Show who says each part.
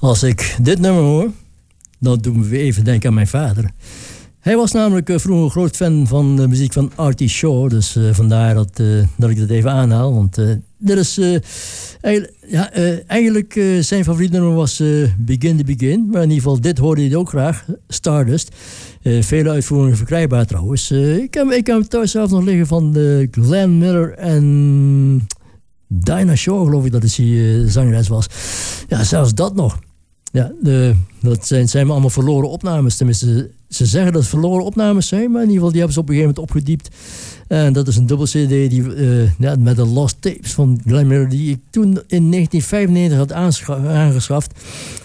Speaker 1: Als ik dit nummer hoor, dan doen we even denken aan mijn vader. Hij was namelijk vroeger groot fan van de muziek van Artie Shaw. Dus vandaar dat ik dat even aanhaal. Want dit is eigenlijk zijn favoriete nummer was Begin to Begin. Maar in ieder geval, dit hoorde hij ook graag. Stardust. Vele uitvoeringen verkrijgbaar trouwens. Ik heb hem thuis zelf nog liggen van Glenn Miller en Dinah Shore, geloof ik dat het die zangeres was. Ja, zelfs dat nog. Ja, dat zijn allemaal verloren opnames. Tenminste, ze zeggen dat het verloren opnames zijn, maar in ieder geval die hebben ze op een gegeven moment opgediept. En dat is een dubbel CD die, met de Lost Tapes van Glenn Miller, die ik toen in 1995 had aangeschaft.